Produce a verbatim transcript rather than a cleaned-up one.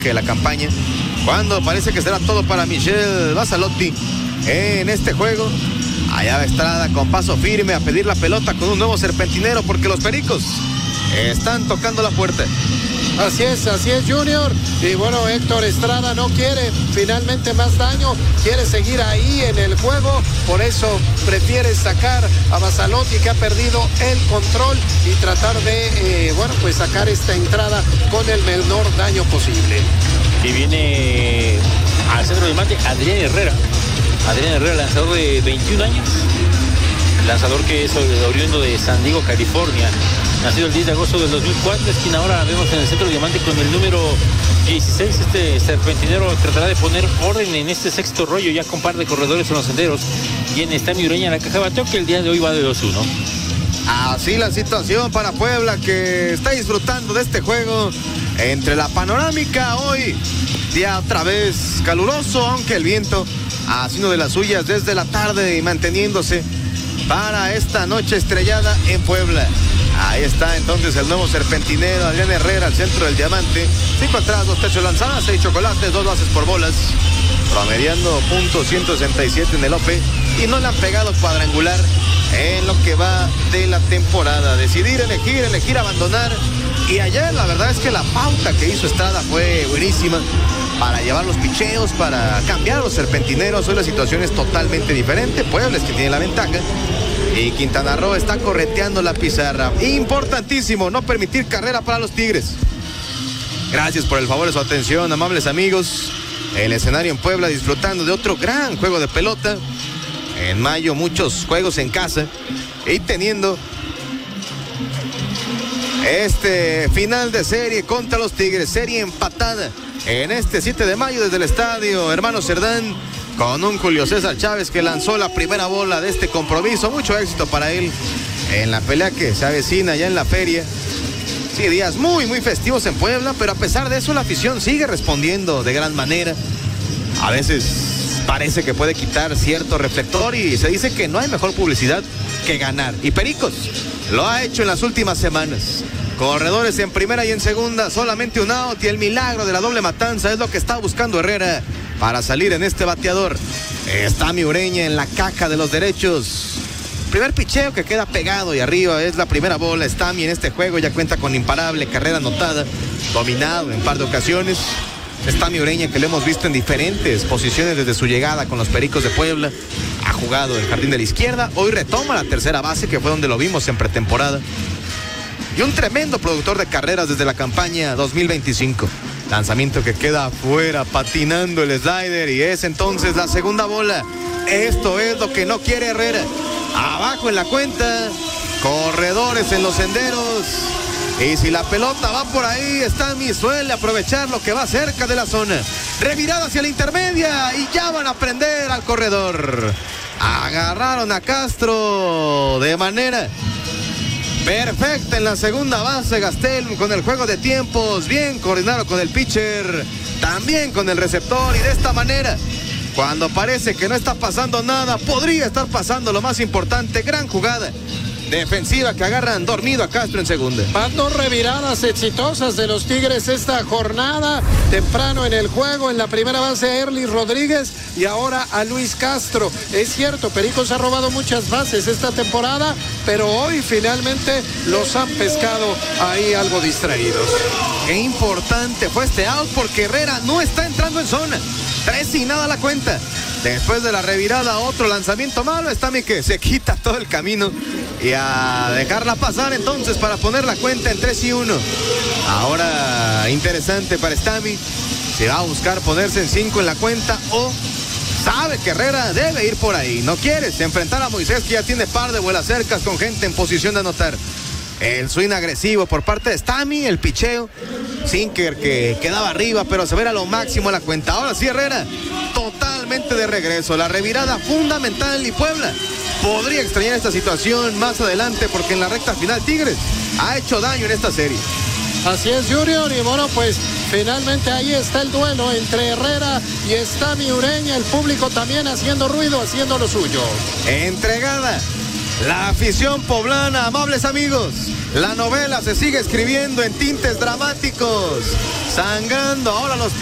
de la campaña, cuando parece que será todo para Michel Bazzalotti en este juego. Allá va Estrada con paso firme a pedir la pelota con un nuevo serpentinero, porque los Pericos están tocando la puerta. Así es, así es, Junior. Y bueno, Héctor Estrada no quiere finalmente más daño, quiere seguir ahí en el juego, por eso prefiere sacar a Bazzalotti, que ha perdido el control, y tratar de, eh, bueno, pues sacar esta entrada con el menor daño posible. Y viene al centro del mate Adrián Herrera. Adrián Herrera, lanzador de veintiún años, lanzador que es oriundo de San Diego, California. Nacido el diez de agosto del dos mil cuatro, es quien ahora vemos en el centro del diamante con el número dieciséis. Este serpentinero tratará de poner orden en este sexto rollo, ya con par de corredores en los senderos. Y en esta Ureña en la caja de bateo, que el día de hoy va de dos uno. Así la situación para Puebla, que está disfrutando de este juego entre la panorámica. Hoy día otra vez caluroso, aunque el viento haciendo de las suyas desde la tarde y manteniéndose para esta noche estrellada en Puebla. Ahí está entonces el nuevo serpentinero Adrián Herrera al centro del diamante. Cinco atrás, dos techos lanzadas, seis chocolates, dos bases por bolas, promediando punto ciento sesenta y siete en el O P, y no le han pegado cuadrangular en lo que va de la temporada. Decidir, elegir, elegir abandonar. Y ayer la verdad es que la pauta que hizo Estrada fue buenísima para llevar los picheos, para cambiar a los serpentineros. Hoy la situación es totalmente diferente. Puebla es que tiene la ventaja y Quintana Roo está correteando la pizarra. Importantísimo no permitir carrera para los Tigres. Gracias por el favor de su atención, amables amigos. El escenario en Puebla, disfrutando de otro gran juego de pelota. En mayo muchos juegos en casa y teniendo este final de serie contra los Tigres, serie empatada en este siete de mayo desde el estadio Hermano Cerdán, con un Julio César Chávez que lanzó la primera bola de este compromiso. Mucho éxito para él en la pelea que se avecina ya en la feria. Sí, días muy muy festivos en Puebla, pero a pesar de eso la afición sigue respondiendo de gran manera. A veces parece que puede quitar cierto reflector y se dice que no hay mejor publicidad que ganar. Y Pericos lo ha hecho en las últimas semanas. Corredores en primera y en segunda, solamente un out, y el milagro de la doble matanza es lo que está buscando Herrera para salir en este bateador. Está mi Ureña en la caja de los derechos. Primer picheo que queda pegado y arriba es la primera bola. Stami en este juego ya cuenta con imparable carrera anotada, dominado en par de ocasiones. Stami Ureña, que lo hemos visto en diferentes posiciones desde su llegada con los Pericos de Puebla. Ha jugado en jardín de la izquierda, hoy retoma la tercera base, que fue donde lo vimos en pretemporada. Y un tremendo productor de carreras desde la campaña dos mil veinticinco. Lanzamiento que queda afuera, patinando el slider, y es entonces la segunda bola. Esto es lo que no quiere Herrera. Abajo en la cuenta, corredores en los senderos, y si la pelota va por ahí, Stami suele aprovechar lo que va cerca de la zona. Revirada hacia la intermedia y ya van a prender al corredor. Agarraron a Castro de manera perfecta en la segunda base. Gastelum con el juego de tiempos, bien coordinado con el pitcher, también con el receptor, y de esta manera, cuando parece que no está pasando nada, podría estar pasando lo más importante. Gran jugada defensiva que agarran dormido a Castro en segunda. Van dos reviradas exitosas de los Tigres esta jornada. Temprano en el juego, en la primera base a Erlis Rodríguez y ahora a Luis Castro. Es cierto, Pericos ha robado muchas bases esta temporada, pero hoy finalmente los han pescado ahí algo distraídos. Qué importante fue este out, porque Herrera no está entrando en zona. Tres y nada la cuenta. Después de la revirada, otro lanzamiento malo. Stami que se quita todo el camino y a dejarla pasar entonces para poner la cuenta en tres y uno. Ahora interesante para Stami si va a buscar ponerse en cinco en la cuenta, o sabe que Herrera debe ir por ahí. No quiere enfrentar a Moisés, que ya tiene par de vuelas cercas con gente en posición de anotar. El swing agresivo por parte de Stami, el picheo. Sinker que quedaba arriba, pero se ve a lo máximo la cuenta. Ahora sí Herrera, totalmente de regreso. La revirada fundamental, y Puebla podría extrañar esta situación más adelante, porque en la recta final Tigres ha hecho daño en esta serie. Así es, Junior, y bueno, pues finalmente ahí está el duelo entre Herrera y Stami Ureña. El público también haciendo ruido, haciendo lo suyo. Entregada la afición poblana, amables amigos. La novela se sigue escribiendo en tintes dramáticos. sangrando ahora los